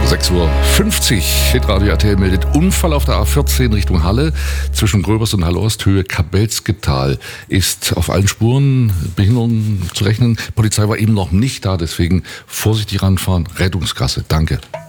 6:50 Uhr. Hitradio RTL meldet Unfall auf der A14 Richtung Halle. Zwischen Gröbers und Halle-Ost, Höhe Kabelske-Tal. Ist auf allen Spuren Behinderung zu rechnen. Polizei war eben noch nicht da, deswegen vorsichtig ranfahren. Rettungskasse, danke.